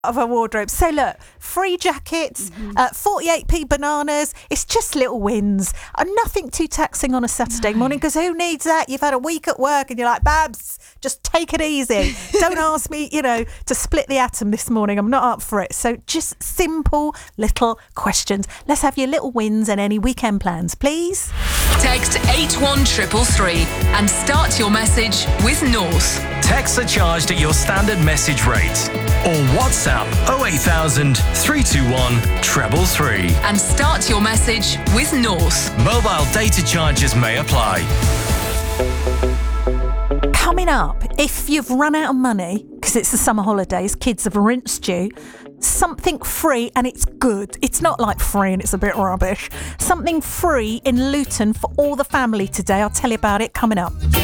of a wardrobe. So look, free jackets, 48p bananas. It's just little wins. Nothing too taxing on a Saturday morning, because who needs that? You've had a week at work and you're like, Babs, just take it easy. Don't ask me, to split the atom this morning. I'm not up for it. So just simple little questions. Let's have your little wins and any weekend plans, please. Text 81333 and start your message with North. Texts are charged at your standard message rate. Or WhatsApp 08000 321 333. And start your message with North. Mobile data charges may apply. Coming up, if you've run out of money, because it's the summer holidays, kids have rinsed you, something free and it's good. It's not like free and it's a bit rubbish. Something free in Luton for all the family today. I'll tell you about it coming up.